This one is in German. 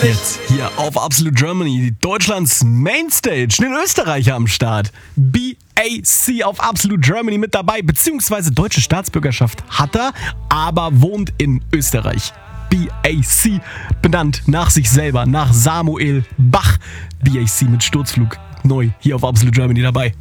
Jetzt hier auf Absolute Germany, Deutschlands Mainstage, den Österreicher am Start. BAC auf Absolute Germany mit dabei, beziehungsweise deutsche Staatsbürgerschaft hat er, aber wohnt in Österreich. BAC, benannt nach sich selber, nach Samuel Bach. BAC mit Sturzflug, neu hier auf Absolute Germany dabei.